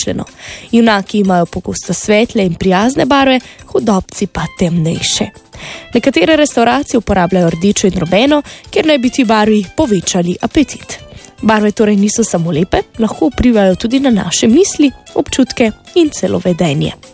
zamišljeno. Junaki imajo pogosto svetle in prijazne barve, hudobci pa temnejše. Nekatere restavracije uporabljajo rdečo in rumeno, ker naj bi ti barvi povečali apetit. Barve torej niso samo lepe, lahko vplivajo tudi na naše misli, občutke in celo vedenje.